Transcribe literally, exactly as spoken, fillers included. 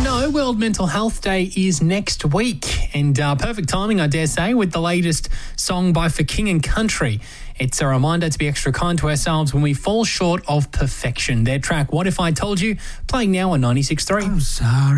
know, World Mental Health Day is next week, and uh, perfect timing, I dare say, with the latest song by For King and Country. It's a reminder to be extra kind to ourselves when we fall short of perfection. Their track, What If I Told You, playing now on ninety-six point three. I'm sorry.